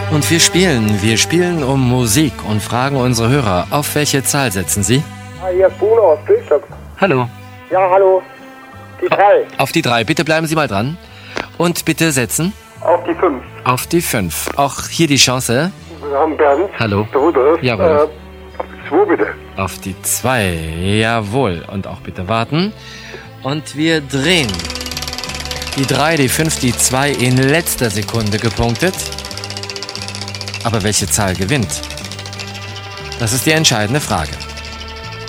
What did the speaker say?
Und wir spielen um Musik und fragen unsere Hörer, auf welche Zahl setzen sie? Hier ist Bruno aus Pilstock. Hallo. Ja, hallo. Die 3. Auf die 3, bitte bleiben Sie mal dran. Und bitte setzen? Auf die 5. Auf die 5. Auch hier die Chance. Wir haben Bernd. Hallo. Der Rudolf. Jawohl. Auf die 2 bitte. Auf die 2, jawohl. Und auch bitte warten. Und wir drehen. Die 3, die 5, die 2 in letzter Sekunde gepunktet. Aber welche Zahl gewinnt? Das ist die entscheidende Frage.